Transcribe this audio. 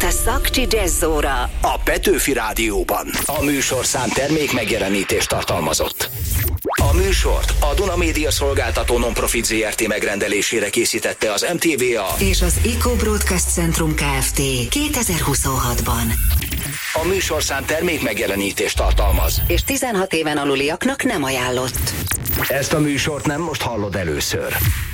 a Szakcsi Jazzóra a Petőfi Rádióban. A műsorszám termék megjelenítést tartalmazott. A műsort a Duna Média Szolgáltató Nonprofit Zrt. Megrendelésére készítette az MTVA és az Eco Broadcast Centrum Kft. 2026-ban. A műsorszám termék megjelenítést tartalmaz, és 16 éven aluliaknak nem ajánlott. Ezt a műsort nem most hallod először.